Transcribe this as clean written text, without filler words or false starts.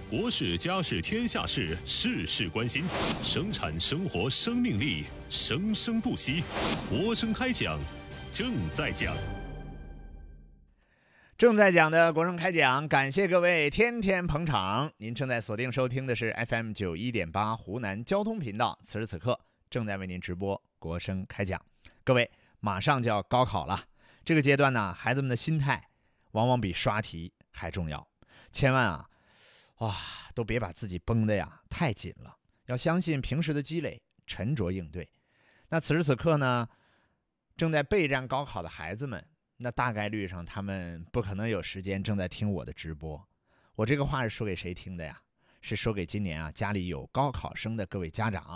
国事、家事、天下事，事事关心。生产生活生命力，生生不息。国声开讲，正在讲。 正在讲的国声开讲，感谢各位天天捧场。您正在锁定收听的是 FM 91.8湖南交通频道，此时此刻正在为您直播国声开讲。各位，马上就要高考了，这个阶段呢，孩子们的心态往往比刷题还重要。千万都别把自己绷得呀太紧了，要相信平时的积累，沉着应对。那此时此刻呢，正在备战高考的孩子们，那大概率上他们不可能有时间正在听我的直播。我这个话是说给谁听的呀？是说给今年家里有高考生的各位家长。